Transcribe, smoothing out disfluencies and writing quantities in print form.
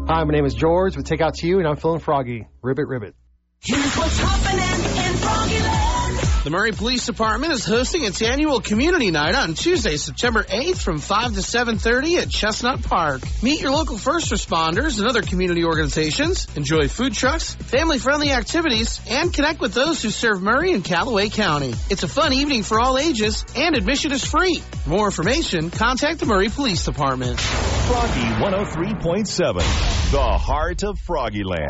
Hi, my name is George with Takeout to You, and I'm feeling froggy. Ribbit, ribbit. Here's what's happening in Froggyland. The Murray Police Department is hosting its annual community night on Tuesday, September 8th from 5 to 7:30 at Chestnut Park. Meet your local first responders and other community organizations, enjoy food trucks, family-friendly activities, and connect with those who serve Murray and Callaway County. It's a fun evening for all ages, and admission is free. For more information, contact the Murray Police Department. Froggy 103.7, the heart of Froggyland.